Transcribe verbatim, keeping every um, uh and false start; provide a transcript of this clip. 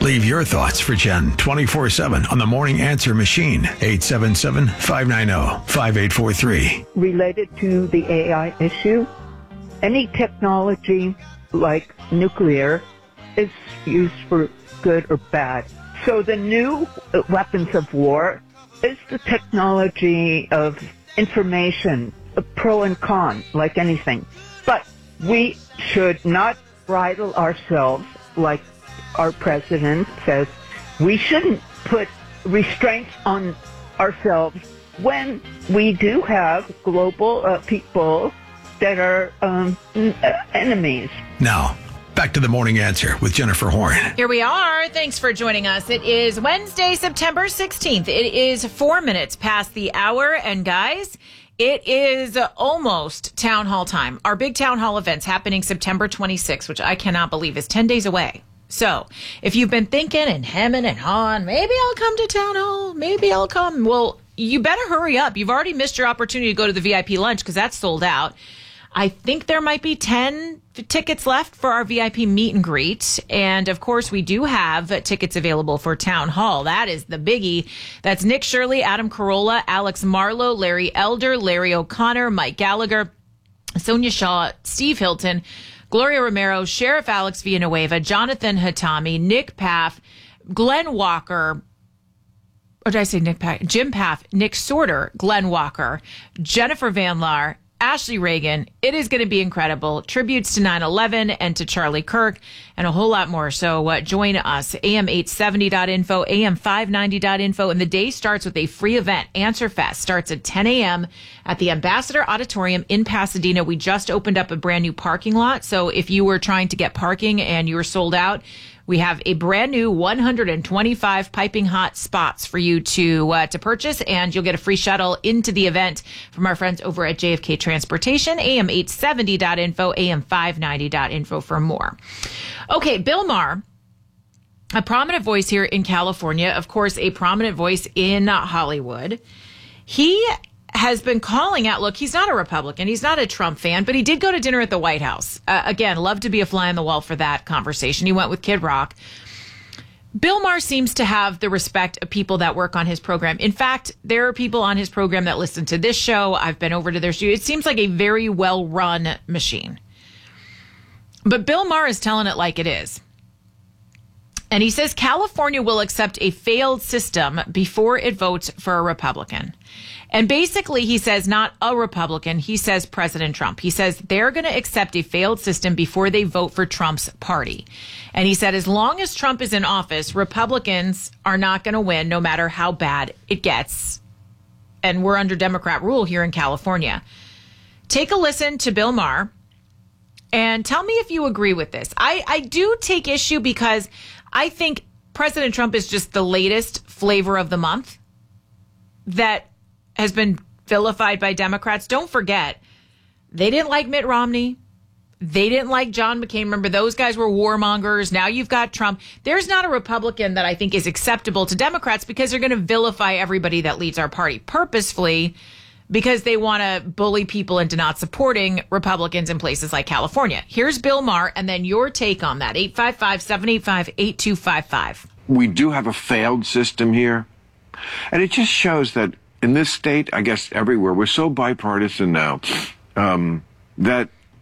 Leave your thoughts for Jen twenty-four seven on the Morning Answer machine, eight seven seven, five nine zero, five eight four three. Related to the A I issue, any technology like nuclear is used for good or bad. So the new weapons of war is the technology of information, a pro and con, like anything. But we should not bridle ourselves like our president says. We shouldn't put restraints on ourselves when we do have global uh, people that are um, enemies. Now, back to the Morning Answer with Jennifer Horn. Here we are. Thanks for joining us. It is Wednesday, September sixteenth. It is four minutes past the hour. And guys, it is almost town hall time. Our big town hall event's happening September twenty-sixth, which I cannot believe is ten days away. So if you've been thinking and hemming and hawing, maybe I'll come to town hall, maybe I'll come. Well, you better hurry up. You've already missed your opportunity to go to the V I P lunch because that's sold out. I think there might be ten tickets left for our V I P meet and greet. And of course, we do have tickets available for Town Hall. That is the biggie. That's Nick Shirley, Adam Carolla, Alex Marlowe, Larry Elder, Larry O'Connor, Mike Gallagher, Sonia Shaw, Steve Hilton, Gloria Romero, Sheriff Alex Villanueva, Jonathan Hatami, Nick Paff, Glenn Walker, or did I say Nick Paff? Jim Paff, Nick Sorter, Glenn Walker, Jennifer Van Laar, Ashley Reagan. It is going to be incredible. Tributes to nine eleven and to Charlie Kirk and a whole lot more. So uh, join us. A M eight seventy dot info, A M five ninety dot info. And the day starts with a free event. Answer Fest starts at ten a.m. at the Ambassador Auditorium in Pasadena. We just opened up a brand new parking lot. So if you were trying to get parking and you were sold out, we have a brand new one hundred twenty-five piping hot spots for you to uh, to purchase, and you'll get a free shuttle into the event from our friends over at J F K Transportation. A M eight seventy dot info, A M five ninety dot info for more. Okay, Bill Maher, a prominent voice here in California, of course, a prominent voice in Hollywood. He has been calling out, look, he's not a Republican, he's not a Trump fan, but he did go to dinner at the White House. Uh, again, love to be a fly on the wall for that conversation. He went with Kid Rock. Bill Maher seems to have the respect of people that work on his program. In fact, there are people on his program that listen to this show. I've been over to their studio. It seems like a very well-run machine. But Bill Maher is telling it like it is. And he says California will accept a failed system before it votes for a Republican. And basically, he says not a Republican. He says President Trump. He says they're going to accept a failed system before they vote for Trump's party. And he said as long as Trump is in office, Republicans are not going to win no matter how bad it gets. And we're under Democrat rule here in California. Take a listen to Bill Maher and tell me if you agree with this. I, I do take issue because I think President Trump is just the latest flavor of the month that has been vilified by Democrats. Don't forget, they didn't like Mitt Romney. They didn't like John McCain. Remember, those guys were warmongers. Now you've got Trump. There's not a Republican that I think is acceptable to Democrats because they're going to vilify everybody that leads our party purposefully because they want to bully people into not supporting Republicans in places like California. Here's Bill Maher, and then your take on that. eight five five, seven eight five, eight two five five. We do have a failed system here. And it just shows that in this state, I guess everywhere, we're so bipartisan now um, that